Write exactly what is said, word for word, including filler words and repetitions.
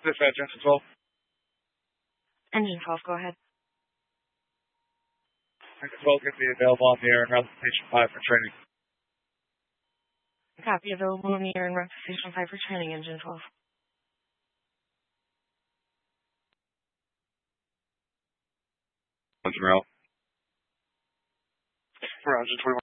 Dispatch, Engine twelve. Engine twelve, go ahead. Engine twelve can be available on the air and route to Station five for training. Copy, available on the air and route to Station five for training, Engine twelve. Engine route. For Engine twenty-one.